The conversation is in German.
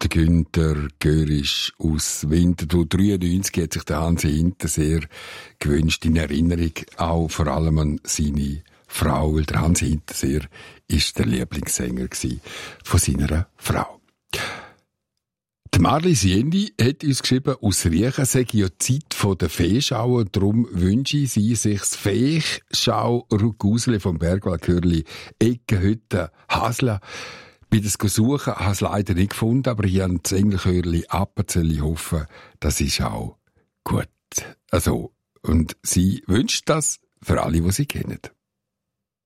Der Günther Görisch aus Winterthur 93 hat sich der Hansi Hinter sehr gewünscht, in Erinnerung auch vor allem an seine Frau, weil der Hansi Hinterseer ist der Lieblingssänger von seiner Frau. Die Marli Siendi hat uns geschrieben, aus Riechen sei ja die Zeit der Feeschau und darum wünsche sie sich das Feeschau-Ruckguseli vom Bergwaldchörli Eckenhütte Hasla. Bei das Suchen habe ich es leider nicht gefunden, aber ich habe das Engelchörli Appenzell. Ich hoffe, das ist auch gut. Also, und sie wünscht das für alle, die sie kennen.